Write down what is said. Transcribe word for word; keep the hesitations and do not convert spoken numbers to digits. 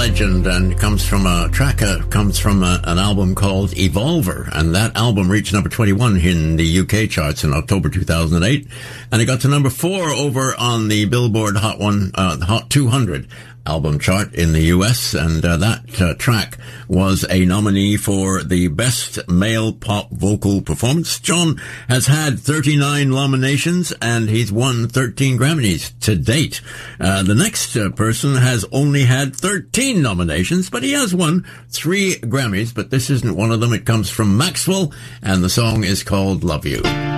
legend, and comes from a track, uh, comes from a, an album called Evolver, and that album reached number twenty-one in the U K charts in October two thousand eight, and it got to number four over on the Billboard Hot One, uh, Hot two hundred album chart in the U S, and uh, that uh, track was a nominee for the Best Male Pop Vocal Performance. John has had thirty-nine nominations, and he's won thirteen Grammys to date. Uh, the next uh, person has only had thirteen nominations, but he has won three Grammys, but this isn't one of them. It comes from Maxwell, and the song is called Love You.